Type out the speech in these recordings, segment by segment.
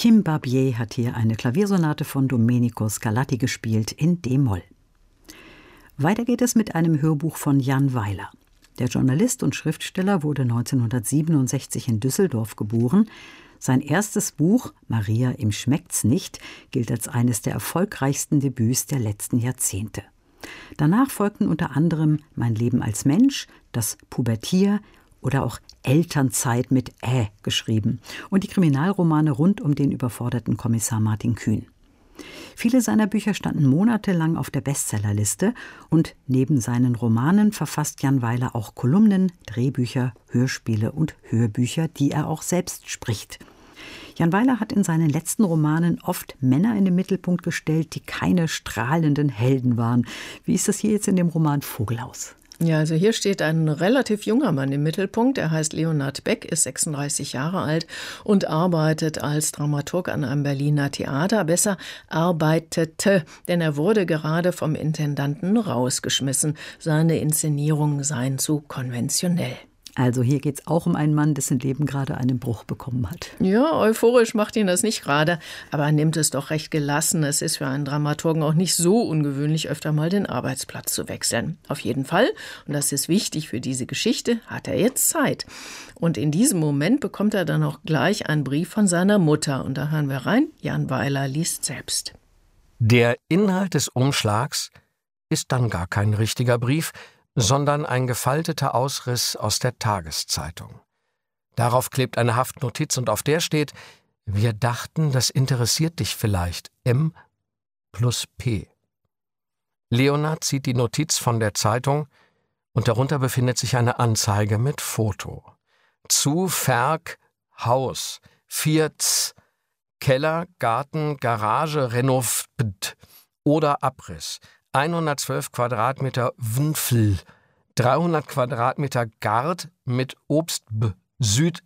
Kim Barbier hat hier eine Klaviersonate von Domenico Scarlatti gespielt in d-Moll. Weiter geht es mit einem Hörbuch von Jan Weiler. Der Journalist und Schriftsteller wurde 1967 in Düsseldorf geboren. Sein erstes Buch, Maria, ihm schmeckt's nicht, gilt als eines der erfolgreichsten Debüts der letzten Jahrzehnte. Danach folgten unter anderem Mein Leben als Mensch, Das Pubertier oder auch Elternzeit mit geschrieben und die Kriminalromane rund um den überforderten Kommissar Martin Kühn. Viele seiner Bücher standen monatelang auf der Bestsellerliste und neben seinen Romanen verfasst Jan Weiler auch Kolumnen, Drehbücher, Hörspiele und Hörbücher, die er auch selbst spricht. Jan Weiler hat in seinen letzten Romanen oft Männer in den Mittelpunkt gestellt, die keine strahlenden Helden waren. Wie ist das hier jetzt in dem Roman Vogelhaus? Ja, also hier steht ein relativ junger Mann im Mittelpunkt. Er heißt Leonhard Beck, ist 36 Jahre alt und arbeitet als Dramaturg an einem Berliner Theater. Besser arbeitete, denn er wurde gerade vom Intendanten rausgeschmissen. Seine Inszenierungen seien zu konventionell. Also hier geht es auch um einen Mann, dessen Leben gerade einen Bruch bekommen hat. Ja, euphorisch macht ihn das nicht gerade, aber er nimmt es doch recht gelassen. Es ist für einen Dramaturgen auch nicht so ungewöhnlich, öfter mal den Arbeitsplatz zu wechseln. Auf jeden Fall, und das ist wichtig für diese Geschichte, hat er jetzt Zeit. Und in diesem Moment bekommt er dann auch gleich einen Brief von seiner Mutter. Und da hören wir rein, Jan Weiler liest selbst. Der Inhalt des Umschlags ist dann gar kein richtiger Brief, sondern ein gefalteter Ausriss aus der Tageszeitung. Darauf klebt eine Haftnotiz und auf der steht: Wir dachten, das interessiert dich vielleicht. M plus P. Leonhard zieht die Notiz von der Zeitung und darunter befindet sich eine Anzeige mit Foto. Zu Verk Haus 4 Keller, Garten, Garage, Renovat oder Abriss. 112 Quadratmeter Wünfel, 300 Quadratmeter Gard mit Obst Süd.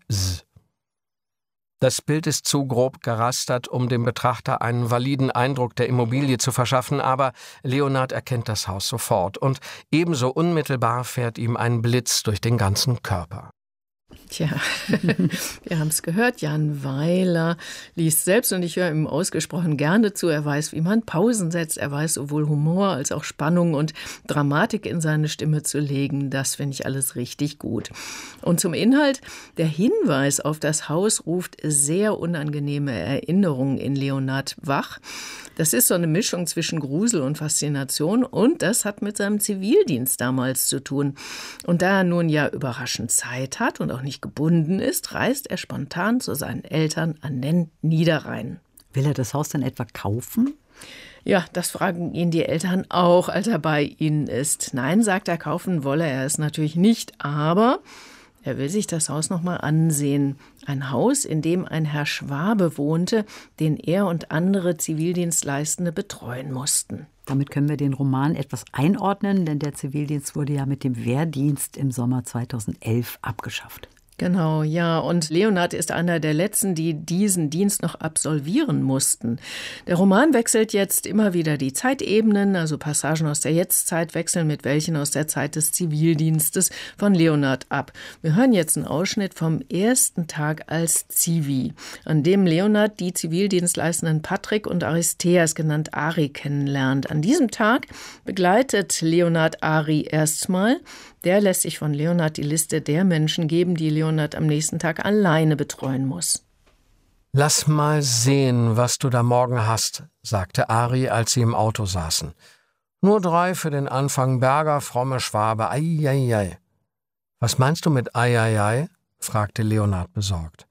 Das Bild ist zu grob gerastert, um dem Betrachter einen validen Eindruck der Immobilie zu verschaffen, aber Leonhard erkennt das Haus sofort und ebenso unmittelbar fährt ihm ein Blitz durch den ganzen Körper. Tja, wir haben es gehört, Jan Weiler liest selbst und ich höre ihm ausgesprochen gerne zu. Er weiß, wie man Pausen setzt, er weiß sowohl Humor als auch Spannung und Dramatik in seine Stimme zu legen. Das finde ich alles richtig gut. Und zum Inhalt, der Hinweis auf das Haus ruft sehr unangenehme Erinnerungen in Leonhard wach. Das ist so eine Mischung zwischen Grusel und Faszination und das hat mit seinem Zivildienst damals zu tun. Und da er nun ja überraschend Zeit hat und auch nicht gebunden ist, reist er spontan zu seinen Eltern an den Niederrhein. Will er das Haus dann etwa kaufen? Ja, das fragen ihn die Eltern auch, als er bei ihnen ist. Nein, sagt er, kaufen wolle er es natürlich nicht, aber er will sich das Haus noch mal ansehen. Ein Haus, in dem ein Herr Schwabe wohnte, den er und andere Zivildienstleistende betreuen mussten. Damit können wir den Roman etwas einordnen, denn der Zivildienst wurde ja mit dem Wehrdienst im Sommer 2011 abgeschafft. Genau, ja. Und Leonhard ist einer der Letzten, die diesen Dienst noch absolvieren mussten. Der Roman wechselt jetzt immer wieder die Zeitebenen, also Passagen aus der Jetztzeit wechseln mit welchen aus der Zeit des Zivildienstes von Leonhard ab. Wir hören jetzt einen Ausschnitt vom ersten Tag als Zivi, an dem Leonhard die Zivildienstleistenden Patrick und Aristeas, genannt Ari, kennenlernt. An diesem Tag begleitet Leonhard Ari erstmal. Der lässt sich von Leonhard die Liste der Menschen geben, die Leonhard am nächsten Tag alleine betreuen muss. »Lass mal sehen, was du da morgen hast«, sagte Ari, als sie im Auto saßen. »Nur 3 für den Anfang, Berger, fromme Schwabe, ei. »Was meinst du mit ei?«, fragte Leonhard besorgt.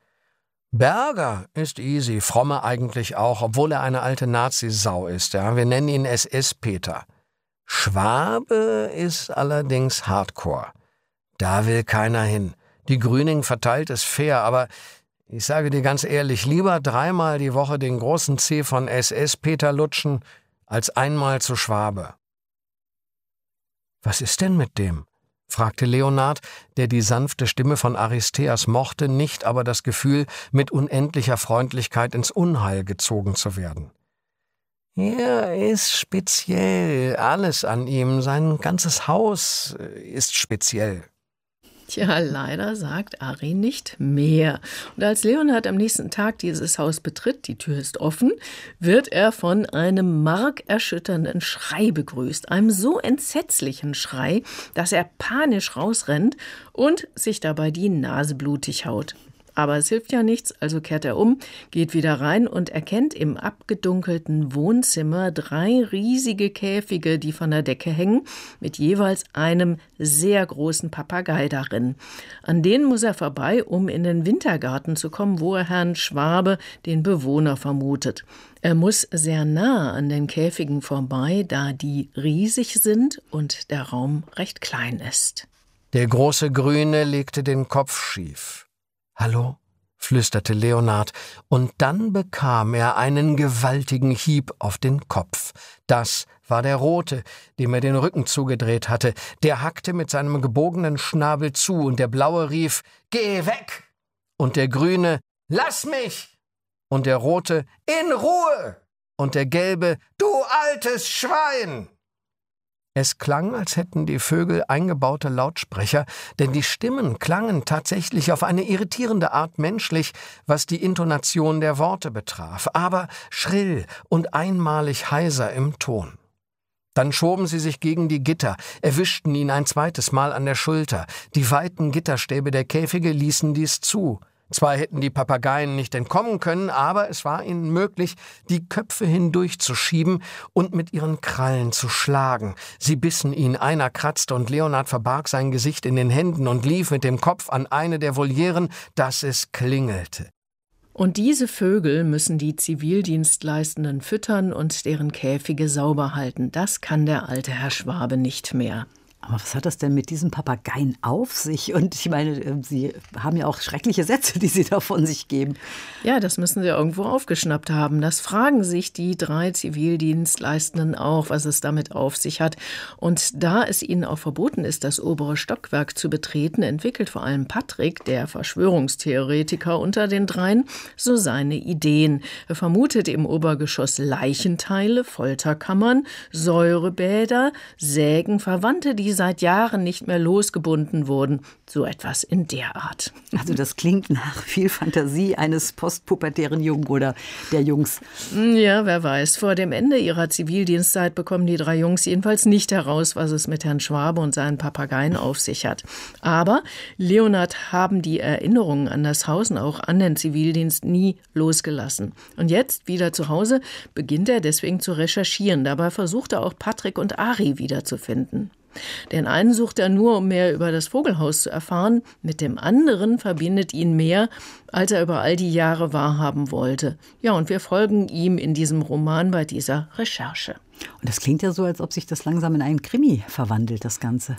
»Berger ist easy, fromme eigentlich auch, obwohl er eine alte Nazisau ist. Ja? Wir nennen ihn SS-Peter. Schwabe ist allerdings Hardcore. Da will keiner hin. Die Grüning verteilt es fair, aber ich sage dir ganz ehrlich, lieber 3-mal die Woche den großen C von SS-Peter lutschen, als einmal zu Schwabe.« »Was ist denn mit dem?«, fragte Leonhard, der die sanfte Stimme von Aristeas mochte, nicht aber das Gefühl, mit unendlicher Freundlichkeit ins Unheil gezogen zu werden. »Er ist speziell, alles an ihm, sein ganzes Haus ist speziell.« Tja, leider sagt Ari nicht mehr. Und als Leonhard am nächsten Tag dieses Haus betritt, die Tür ist offen, wird er von einem markerschütternden Schrei begrüßt. Einem so entsetzlichen Schrei, dass er panisch rausrennt und sich dabei die Nase blutig haut. Aber es hilft ja nichts, also kehrt er um, geht wieder rein und erkennt im abgedunkelten Wohnzimmer 3 riesige Käfige, die von der Decke hängen, mit jeweils einem sehr großen Papagei darin. An denen muss er vorbei, um in den Wintergarten zu kommen, wo er Herrn Schwabe, den Bewohner, vermutet. Er muss sehr nah an den Käfigen vorbei, da die riesig sind und der Raum recht klein ist. Der große Grüne legte den Kopf schief. »Hallo?« flüsterte Leonhard, und dann bekam er einen gewaltigen Hieb auf den Kopf. Das war der Rote, dem er den Rücken zugedreht hatte. Der hackte mit seinem gebogenen Schnabel zu, und der Blaue rief, »Geh weg!« Und der Grüne, »Lass mich!« Und der Rote, »In Ruhe!« Und der Gelbe, »Du altes Schwein!« Es klang, als hätten die Vögel eingebaute Lautsprecher, denn die Stimmen klangen tatsächlich auf eine irritierende Art menschlich, was die Intonation der Worte betraf, aber schrill und einmalig heiser im Ton. Dann schoben sie sich gegen die Gitter, erwischten ihn ein zweites Mal an der Schulter. Die weiten Gitterstäbe der Käfige ließen dies zu. Zwar hätten die Papageien nicht entkommen können, aber es war ihnen möglich, die Köpfe hindurchzuschieben und mit ihren Krallen zu schlagen. Sie bissen ihn, einer kratzte, und Leonhard verbarg sein Gesicht in den Händen und lief mit dem Kopf an eine der Volieren, dass es klingelte. Und diese Vögel müssen die Zivildienstleistenden füttern und deren Käfige sauber halten. Das kann der alte Herr Schwabe nicht mehr. Aber was hat das denn mit diesen Papageien auf sich? Und ich meine, Sie haben ja auch schreckliche Sätze, die Sie da von sich geben. Ja, das müssen Sie irgendwo aufgeschnappt haben. Das fragen sich die 3 Zivildienstleistenden auch, was es damit auf sich hat. Und da es ihnen auch verboten ist, das obere Stockwerk zu betreten, entwickelt vor allem Patrick, der Verschwörungstheoretiker unter den 3, so seine Ideen. Er vermutet im Obergeschoss Leichenteile, Folterkammern, Säurebäder, Sägen, Verwandte, die seit Jahren nicht mehr losgebunden wurden. So etwas in der Art. Also das klingt nach viel Fantasie eines postpubertären Jungen oder der Jungs. Ja, wer weiß. Vor dem Ende ihrer Zivildienstzeit bekommen die 3 Jungs jedenfalls nicht heraus, was es mit Herrn Schwabe und seinen Papageien auf sich hat. Aber Leonhard haben die Erinnerungen an das Haus und auch an den Zivildienst nie losgelassen. Und jetzt, wieder zu Hause, beginnt er deswegen zu recherchieren. Dabei versucht er auch Patrick und Ari wiederzufinden. Den einen sucht er nur, um mehr über das Vogelhaus zu erfahren. Mit dem anderen verbindet ihn mehr, als er über all die Jahre wahrhaben wollte. Ja, und wir folgen ihm in diesem Roman bei dieser Recherche. Und das klingt ja so, als ob sich das langsam in einen Krimi verwandelt, das Ganze.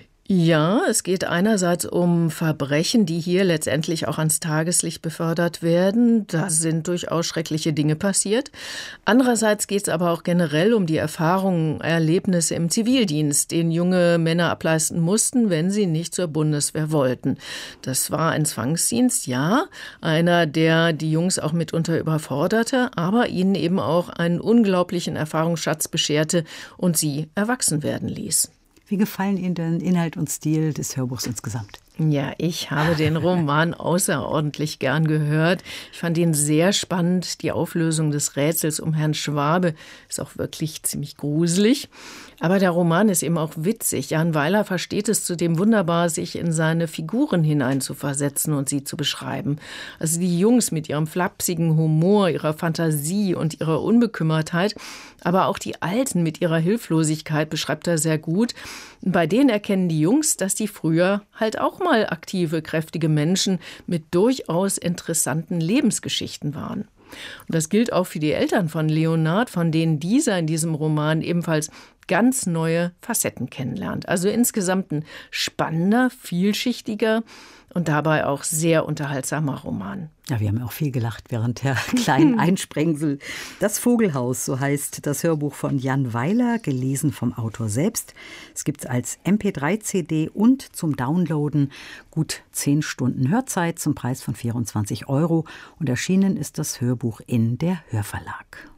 Ja, es geht einerseits um Verbrechen, die hier letztendlich auch ans Tageslicht befördert werden. Da sind durchaus schreckliche Dinge passiert. Andererseits geht es aber auch generell um die Erfahrungen, Erlebnisse im Zivildienst, den junge Männer ableisten mussten, wenn sie nicht zur Bundeswehr wollten. Das war ein Zwangsdienst, ja, einer, der die Jungs auch mitunter überforderte, aber ihnen eben auch einen unglaublichen Erfahrungsschatz bescherte und sie erwachsen werden ließ. Wie gefallen Ihnen denn Inhalt und Stil des Hörbuchs insgesamt? Ja, ich habe den Roman außerordentlich gern gehört. Ich fand ihn sehr spannend. Die Auflösung des Rätsels um Herrn Schwabe ist auch wirklich ziemlich gruselig. Aber der Roman ist eben auch witzig. Jan Weiler versteht es zudem wunderbar, sich in seine Figuren hineinzuversetzen und sie zu beschreiben. Also die Jungs mit ihrem flapsigen Humor, ihrer Fantasie und ihrer Unbekümmertheit, aber auch die Alten mit ihrer Hilflosigkeit beschreibt er sehr gut. Bei denen erkennen die Jungs, dass die früher halt auch mal aktive, kräftige Menschen mit durchaus interessanten Lebensgeschichten waren. Und das gilt auch für die Eltern von Leonhard, von denen dieser in diesem Roman ebenfalls ganz neue Facetten kennenlernt. Also insgesamt ein spannender, vielschichtiger und dabei auch sehr unterhaltsamer Roman. Ja, wir haben auch viel gelacht während der kleinen Einsprengsel. Das Vogelhaus, so heißt das Hörbuch von Jan Weiler, gelesen vom Autor selbst. Es gibt es als MP3-CD und zum Downloaden gut 10 Stunden Hörzeit zum Preis von 24 € und erschienen ist das Hörbuch in der Hörverlag.